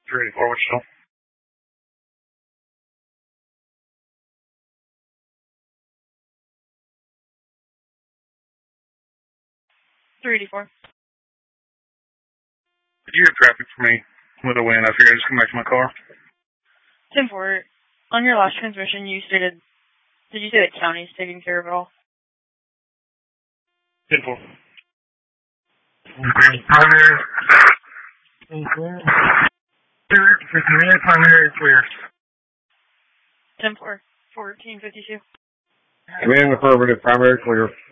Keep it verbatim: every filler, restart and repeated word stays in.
three eighty-four, Wichita. three eighty-four. Did you have traffic for me with a wind? I figured I'd just come back to my car. ten four, on your last transmission, you stated, did you say the county's taking care of it all? ten four. Okay, primary. Clear. Clear. Primary clear. ten four, fourteen fifty-two. Command affirmative, primary clear.